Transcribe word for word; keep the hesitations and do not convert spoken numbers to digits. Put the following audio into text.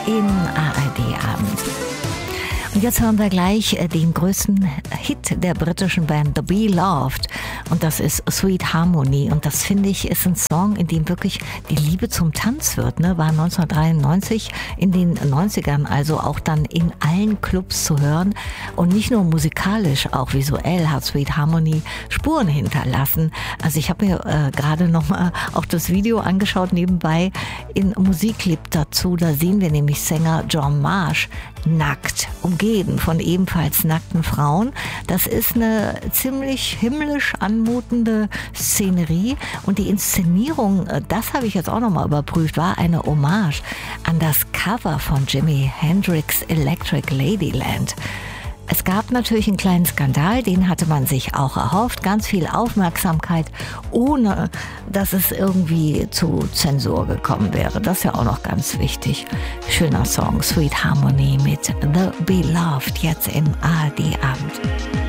in A R D-Abend. Und jetzt hören wir gleich den größten Hit der britischen Band The Beloved. Und das ist Sweet Harmony. Und das, finde ich, ist ein Song, in dem wirklich die Liebe zum Tanz wird. Ne? War neunzehnhundertdreiundneunzig, in den neunzigern, also auch dann in allen Clubs zu hören. Und nicht nur musikalisch, auch visuell hat Sweet Harmony Spuren hinterlassen. Also ich habe mir äh, gerade nochmal auch das Video angeschaut nebenbei in Musikclip dazu. Da sehen wir nämlich Sänger John Marsh nackt, umgeben von ebenfalls nackten Frauen. Das ist eine ziemlich himmlisch anmutende Szenerie und die Inszenierung, das habe ich jetzt auch nochmal überprüft, war eine Hommage an das Cover von Jimi Hendrix' Electric Ladyland. Es gab natürlich einen kleinen Skandal, den hatte man sich auch erhofft. Ganz viel Aufmerksamkeit, ohne dass es irgendwie zu Zensur gekommen wäre. Das ist ja auch noch ganz wichtig. Schöner Song, Sweet Harmony mit The Beloved, jetzt im A R D-Abend.